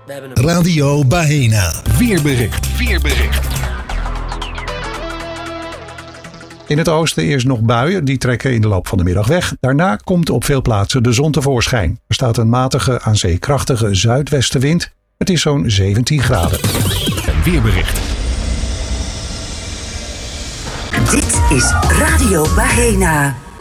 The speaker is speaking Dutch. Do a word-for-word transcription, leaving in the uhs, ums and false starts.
We hebben hem. Radio Bahena. Weerbericht. Weerbericht. In het oosten eerst nog buien, die trekken in de loop van de middag weg. Daarna komt op veel plaatsen de zon tevoorschijn. Er staat een matige, aan zee krachtige zuidwestenwind. Het is zo'n zeventien graden. Een weerbericht. Dit is Radio Bahena.